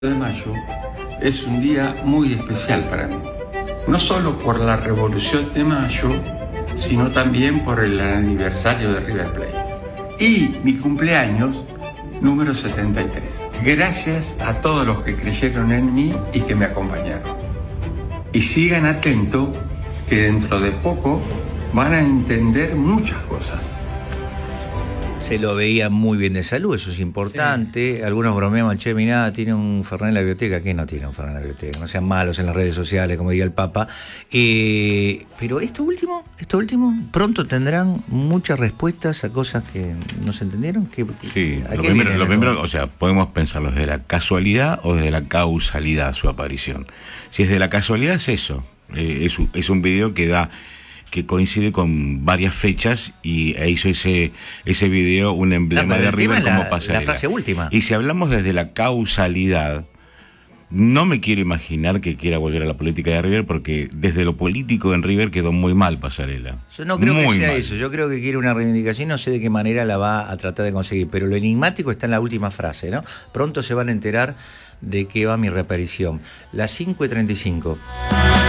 de mayo es un día muy especial para mí, no solo por la Revolución de Mayo, sino también por el aniversario de River Plate y mi cumpleaños número 73. Gracias a todos los que creyeron en mí y que me acompañaron. Y sigan atentos, que dentro de poco van a entender muchas cosas. Se lo veía muy bien de salud, eso es importante. Sí. Algunos bromeaban, che, mirá, tiene un Fernet en la biblioteca. ¿Quién no tiene un Fernet en la biblioteca? No sean malos en las redes sociales, como diría el Papa. Pero esto último, pronto tendrán muchas respuestas a cosas que no se entendieron. Sí, lo primero, o sea, podemos pensarlo desde la casualidad o desde la causalidad su aparición. Si es de la casualidad, es eso. Es un video que coincide con varias fechas y hizo ese video un emblema de River como pasarela. La frase última. Y si hablamos desde la causalidad, no me quiero imaginar que quiera volver a la política de River, porque desde lo político en River quedó muy mal Pasarela. Yo no creo que sea eso, yo creo que quiere una reivindicación, no sé de qué manera la va a tratar de conseguir, pero lo enigmático está en la última frase, ¿no? Pronto se van a enterar de qué va mi reaparición. Las 5:35.